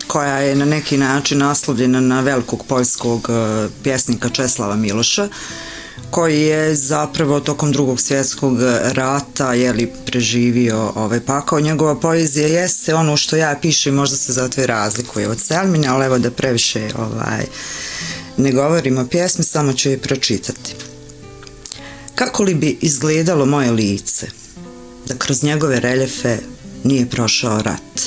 koja je na neki način naslovljena na velikog poljskog pjesnika Česlava Miloša, koji je zapravo tokom Drugog svjetskog rata preživio pakao. Njegova poezija jeste ono što ja pišem, možda se zato i razlikuje od Selmine, ali evo da previše ne govorim o pjesmi, samo ću je pročitati. Kako li bi izgledalo moje lice da kroz njegove reljefe nije prošao rat?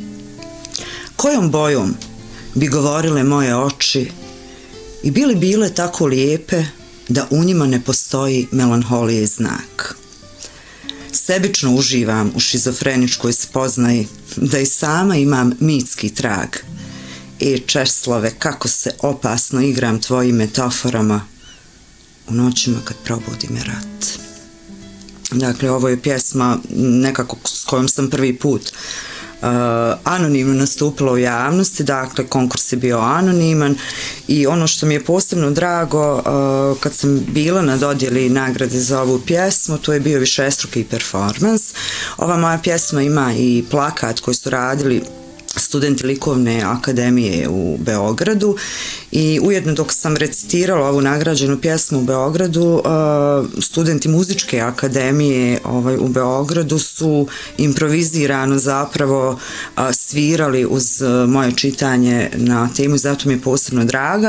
Kojom bojom bi govorile moje oči i bili bile tako lijepe da u njima ne postoji melanholije i znak? Sebično uživam u šizofreničkoj spoznaji da i sama imam mitski trag. Česlave, kako se opasno igram tvojim metaforama u noćima kad probudi me rat. Dakle, ovo je pjesma nekako s kojom sam prvi put anonimno nastupila u javnosti, dakle konkurs je bio anoniman i ono što mi je posebno drago kad sam bila na dodjeli nagrade za ovu pjesmu, to je bio višestruki performans. Ova moja pjesma ima i plakat koji su radili studenti Likovne akademije u Beogradu i ujedno dok sam recitirala ovu nagrađenu pjesmu u Beogradu, studenti Muzičke akademije u Beogradu su improvizirano zapravo svirali uz moje čitanje na temu i zato mi je posebno draga.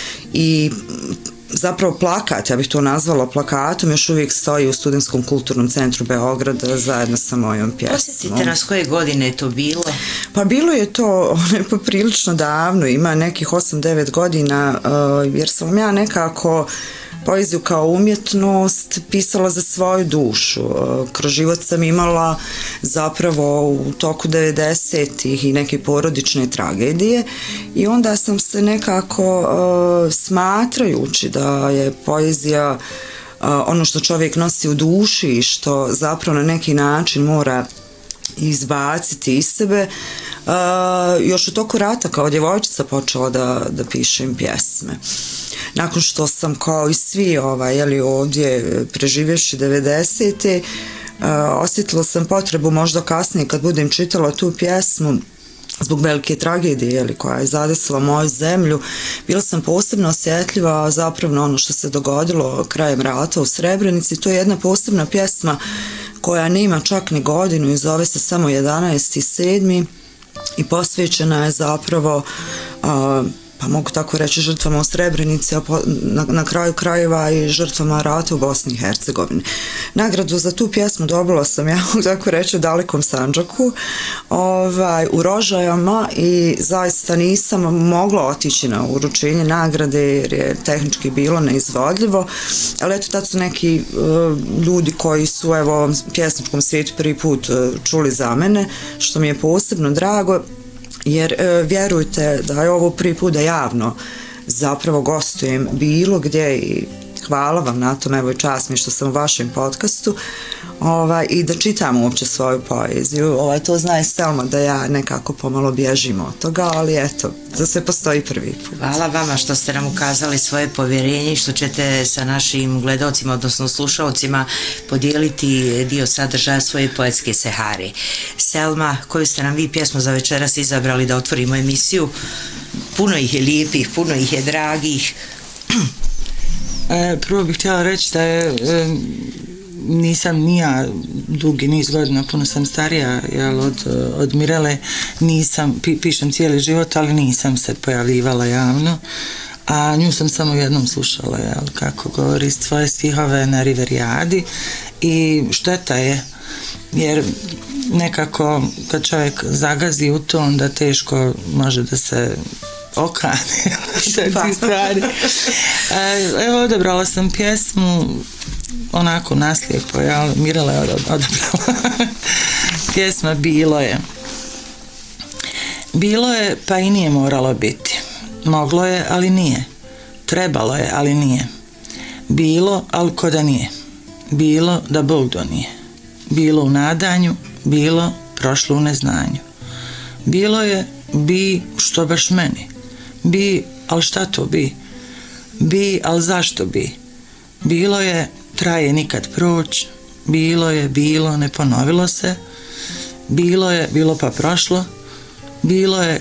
I zapravo plakat, ja bih to nazvala plakatom, još uvijek stoji u Studentskom kulturnom centru Beograda zajedno sa mojom pjesmom. Posjetite nas, koje godine je to bilo? Pa bilo je to poprilično davno, ima nekih 8-9 godina, jer sam ja nekako poeziju kao umjetnost pisala za svoju dušu. Kroz život sam imala zapravo u toku 90-ih i neke porodične tragedije i onda sam se nekako smatrajući da je poezija ono što čovjek nosi u duši i što zapravo na neki način mora izbaciti iz sebe, još u toku rata kao djevojčica počela da pišem pjesme. Nakon što sam kao i svi ovdje preživjevši 90-te, osjetila sam potrebu možda kasnije kad budem čitala tu pjesmu zbog velike tragedije koja je zadesila moju zemlju, bila sam posebno osjetljiva zapravo na ono što se dogodilo krajem rata u Srebrenici. To je jedna posebna pjesma koja nema čak ni godinu i zove se samo 11.7. i posvećena je zapravo pa mogu tako reći žrtvama u Srebrenici, a na kraju krajeva i žrtvama rata u Bosni i Hercegovini. Nagradu za tu pjesmu dobila sam, ja mogu tako reći, u dalekom Sandžaku, u Rožajama i zaista nisam mogla otići na uručenje nagrade jer je tehnički bilo neizvodljivo, ali eto tad su neki ljudi koji su u ovom pjesničkom svijetu prvi put čuli za mene, što mi je posebno drago. Jer vjerujte da je ovo prvi put da javno zapravo gostujem bilo gdje i hvala vam na tom, evo i čast mi što sam u vašem podcastu i da čitam uopće svoju poeziju. To zna i Selma da ja nekako pomalo bježim od toga, ali eto, za sve postoji prvi put. Hvala vama što ste nam ukazali svoje povjerenje i što ćete sa našim gledalcima, odnosno slušalcima, podijeliti dio sadržaja svoje poetske sehare. Selma, koju ste nam vi pjesmu za večeras izabrali da otvorimo emisiju? Puno ih je lijepih, puno ih je dragih. Prvo bih htjela reći da nisam ni ja dugi niz godina, puno sam starija od Mirele, pišem cijeli život, ali nisam se pojavljivala javno, a nju sam samo jednom slušala, kako govori svoje stihove na Riverijadi i šteta je, jer nekako kad čovjek zagazi u to, onda teško može da se okane te stvari. Evo, odabrala sam pjesmu onako naslijepo, Mirela je odabrala pjesma Bilo je. Bilo je, pa i nije moralo biti. Moglo je, ali nije. Trebalo je, ali nije. Bilo, ali ko da nije. Bilo da Bog donije. Bilo u nadanju, bilo prošlo u neznanju. Bilo je, bi, što baš meni. Bi, ali šta to bi? Bi, ali zašto bi? Bilo je, traje nikad proć. Bilo je, bilo, ne ponovilo se. Bilo je, bilo pa prošlo. Bilo je,